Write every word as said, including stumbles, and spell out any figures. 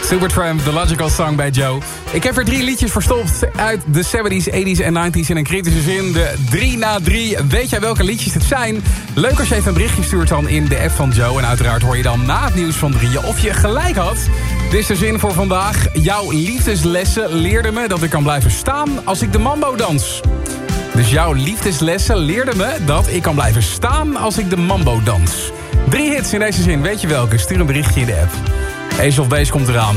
Supertramp, The Logical Song bij Joe. Ik heb er drie liedjes verstopt uit de zeventies, tachtiger en negentiger in een kritische zin. De drie na drie. Weet jij welke liedjes het zijn? Leuk als je even een berichtje stuurt dan in de app van Joe. En uiteraard hoor je dan na het nieuws van drieën of je gelijk had. Dit is de zin voor vandaag. Jouw liefdeslessen leerden me dat ik kan blijven staan als ik de mambo dans. Dus jouw liefdeslessen leerden me dat ik kan blijven staan als ik de mambo dans. Drie hits in deze zin. Weet je welke? Stuur een berichtje in de app. Ace of Base komt eraan.